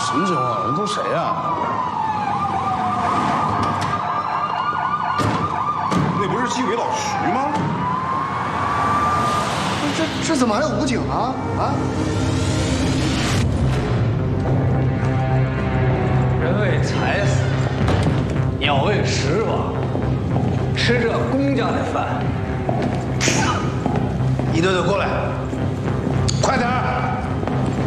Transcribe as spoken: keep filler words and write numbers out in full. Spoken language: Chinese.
什么情况？人都谁呀？ 那不是纪委老徐吗？ 这这怎么还有武警啊？啊！ 人为财死，鸟为食亡。吃这公家的饭， 一队队过来，快点儿！